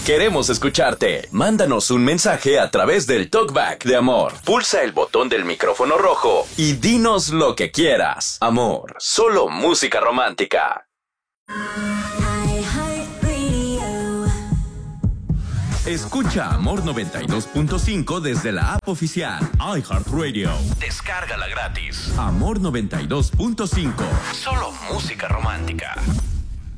Queremos escucharte. Mándanos un mensaje a través del Talkback de Amor. Pulsa el botón del micrófono rojo y dinos lo que quieras. Amor, solo música romántica. Escucha Amor 92.5 desde la app oficial iHeartRadio. Descárgala gratis. Amor 92.5. Solo música romántica.